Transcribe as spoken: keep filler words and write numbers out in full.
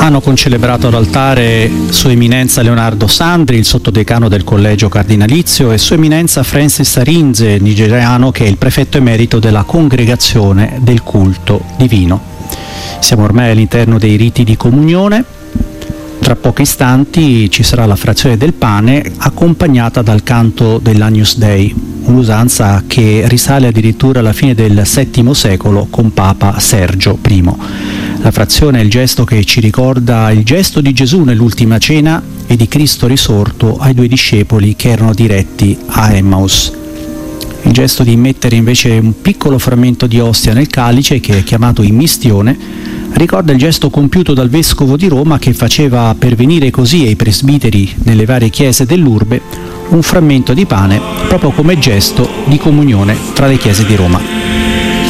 hanno concelebrato all'altare Sua Eminenza Leonardo Sandri, il sottodecano del Collegio Cardinalizio, e Sua Eminenza Francis Arinze, nigeriano, che è il prefetto emerito della Congregazione del Culto Divino. Siamo ormai all'interno dei riti di comunione. Tra pochi istanti ci sarà la frazione del pane accompagnata dal canto dell'Agnus Dei, un'usanza che risale addirittura alla fine del settimo secolo con Papa Sergio primo. La frazione è il gesto che ci ricorda il gesto di Gesù nell'ultima cena e di Cristo risorto ai due discepoli che erano diretti a Emmaus. Il gesto di mettere invece un piccolo frammento di ostia nel calice, che è chiamato immistione, ricorda il gesto compiuto dal vescovo di Roma, che faceva pervenire così ai presbiteri nelle varie chiese dell'urbe un frammento di pane proprio come gesto di comunione tra le chiese di Roma.